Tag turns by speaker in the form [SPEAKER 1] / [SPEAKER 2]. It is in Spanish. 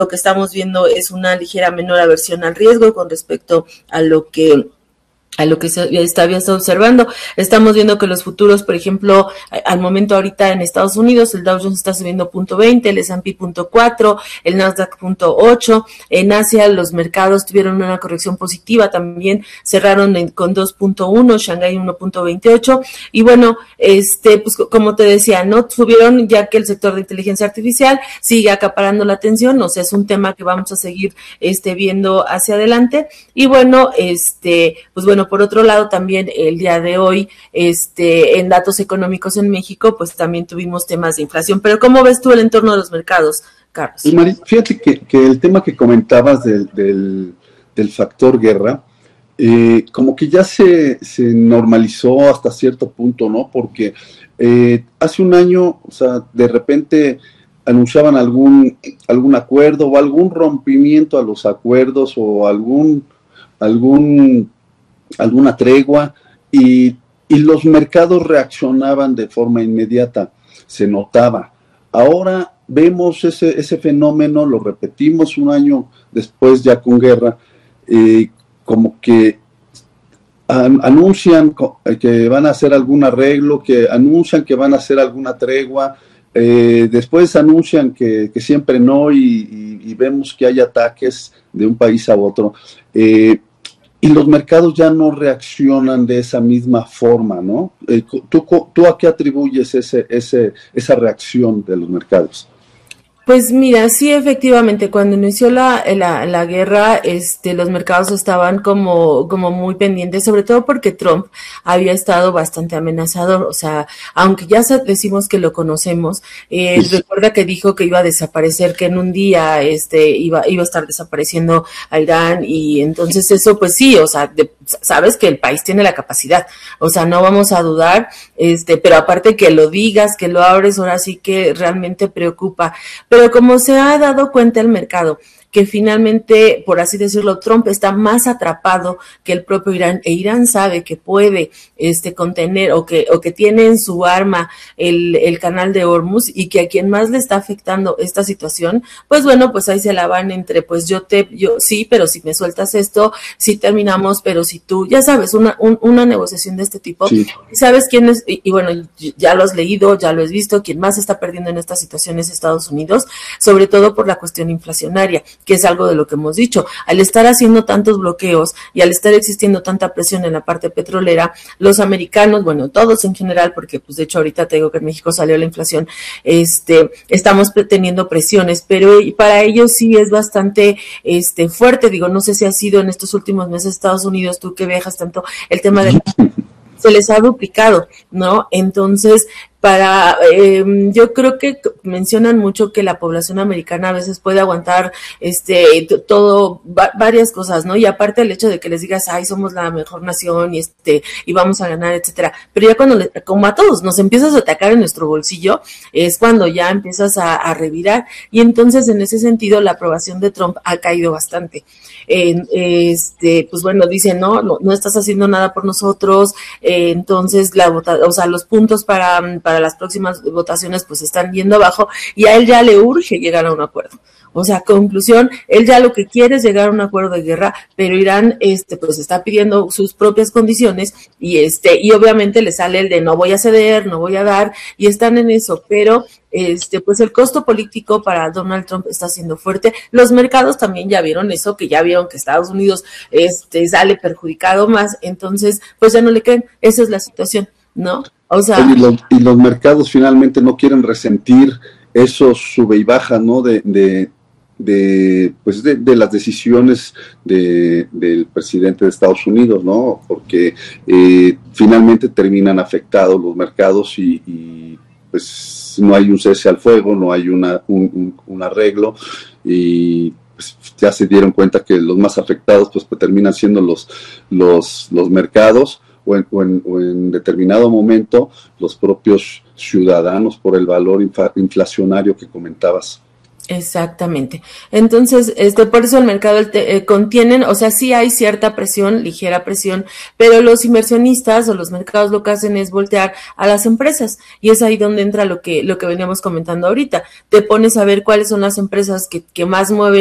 [SPEAKER 1] lo que estamos viendo es una ligera menor aversión al riesgo con respecto a lo que se había estado observando. Estamos viendo que los futuros, por ejemplo, al momento ahorita en Estados Unidos, el Dow Jones está subiendo 0.20, el S&P 0.4, el Nasdaq 0.8. En Asia los mercados tuvieron una corrección positiva, también cerraron con 2.1, Shanghái 1.28. Y bueno, pues como te decía, no subieron ya que el sector de inteligencia artificial sigue acaparando la atención, o sea, es un tema que vamos a seguir viendo hacia adelante. Y bueno, pues bueno, por otro lado, también el día de hoy, en datos económicos en México, pues también tuvimos temas de inflación. Pero ¿cómo ves tú el entorno de los mercados, Carlos?
[SPEAKER 2] Y Mari, fíjate que el tema que comentabas del factor guerra, como que ya se normalizó hasta cierto punto, ¿no? Porque hace un año, o sea, de repente anunciaban algún acuerdo o algún rompimiento a los acuerdos o alguna tregua y los mercados reaccionaban de forma inmediata, se notaba. Ahora vemos ese fenómeno, lo repetimos un año después ya con guerra, como que anuncian que van a hacer algún arreglo, que anuncian que van a hacer alguna tregua, después anuncian que siempre no y vemos que hay ataques de un país a otro. Y los mercados ya no reaccionan de esa misma forma, ¿no? ¿Tú a qué atribuyes esa reacción de los mercados?
[SPEAKER 1] Pues mira, sí, efectivamente, cuando inició la guerra, los mercados estaban como muy pendientes, sobre todo porque Trump había estado bastante amenazador. O sea, aunque ya decimos que lo conocemos, recuerda que dijo que iba a desaparecer, que en un día iba a estar desapareciendo a Irán, y entonces eso, pues sí, o sea, sabes que el país tiene la capacidad, o sea, no vamos a dudar, pero aparte que lo digas, que lo abres, ahora sí que realmente preocupa. Pero como se ha dado cuenta el mercado que finalmente, por así decirlo, Trump está más atrapado que el propio Irán, e Irán sabe que puede contener o que tiene en su arma el canal de Hormuz, y que a quien más le está afectando esta situación, pues bueno, pues ahí se la van entre, pues yo sí, pero si me sueltas esto, sí terminamos, pero si tú, ya sabes, una negociación de este tipo, sí. Y sabes quién es, y bueno, ya lo has leído, ya lo has visto, quien más está perdiendo en esta situación es Estados Unidos, sobre todo por la cuestión inflacionaria, que es algo de lo que hemos dicho. Al estar haciendo tantos bloqueos y al estar existiendo tanta presión en la parte petrolera, los americanos, bueno, todos en general, porque pues de hecho ahorita te digo que en México salió la inflación, estamos teniendo presiones, pero para ellos sí es bastante fuerte. Digo, no sé si ha sido en estos últimos meses Estados Unidos, tú que viajas tanto, el tema de se les ha duplicado, ¿no? Entonces, yo creo que mencionan mucho que la población americana a veces puede aguantar varias cosas, ¿no? Y aparte el hecho de que les digas, ay, somos la mejor nación y vamos a ganar, etcétera. Pero ya cuando, como a todos, nos empiezas a atacar en nuestro bolsillo, es cuando ya empiezas a revirar. Y entonces, en ese sentido, la aprobación de Trump ha caído bastante. Pues bueno, dice, no estás haciendo nada por nosotros, entonces los puntos para las próximas votaciones pues están yendo abajo, y a él ya le urge llegar a un acuerdo. O sea, conclusión, él ya lo que quiere es llegar a un acuerdo de guerra, pero Irán pues está pidiendo sus propias condiciones, y obviamente le sale el de no voy a ceder, no voy a dar, y están en eso, pero pues el costo político para Donald Trump está siendo fuerte. Los mercados también ya vieron eso, que ya vieron que Estados Unidos sale perjudicado más, entonces pues ya no le creen. Esa es la situación, ¿no? O sea,
[SPEAKER 2] y los mercados finalmente no quieren resentir esos sube y baja, ¿no? de las decisiones del presidente de Estados Unidos, ¿no? Porque finalmente terminan afectados los mercados y pues no hay un cese al fuego, no hay un arreglo, y pues ya se dieron cuenta que los más afectados pues terminan siendo los mercados, o en determinado momento los propios ciudadanos, por el valor inflacionario que comentabas.
[SPEAKER 1] Exactamente. Entonces, por eso el mercado contienen, o sea, sí hay cierta presión, ligera presión, pero los inversionistas o los mercados lo que hacen es voltear a las empresas y es ahí donde entra lo que veníamos comentando ahorita. Te pones a ver cuáles son las empresas que más mueven